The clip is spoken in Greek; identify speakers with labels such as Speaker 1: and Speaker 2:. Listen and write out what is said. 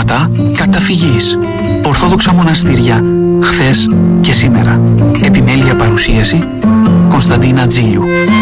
Speaker 1: Ονόματα καταφυγής. Ορθόδοξα μοναστήρια χθες και σήμερα. Επιμέλεια παρουσίαση Κωνσταντίνα Τζίλιου.